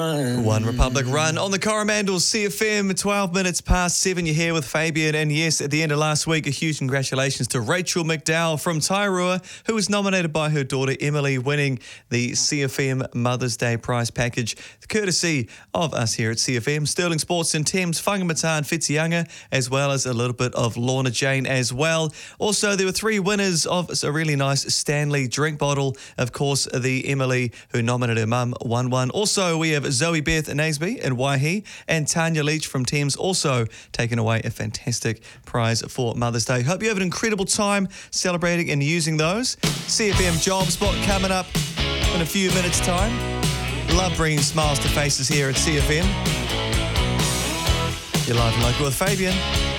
One Republic Run on the Coromandel CFM, 12 minutes past 7. You're here with Fabian. And yes, at the end of last week, a huge congratulations to Rachel McDowell from Tairua, who was nominated by her daughter Emily, winning the CFM Mother's Day prize package, courtesy of us here at CFM. Sterling Sports and Thames, Whangamata and Whitianga, as well as a little bit of Lorna Jane as well. Also, there were 3 winners of a really nice Stanley drink bottle. Of course, the Emily, who nominated her mum, won one. Also, we have Zoe Beth Naseby in Waihi and Tanya Leach from Thames also taking away a fantastic prize for Mother's Day. Hope you have an incredible time celebrating and using those. CFM Job Spot coming up in a few minutes' time. Love bringing smiles to faces here at CFM. You're live and local with Fabian.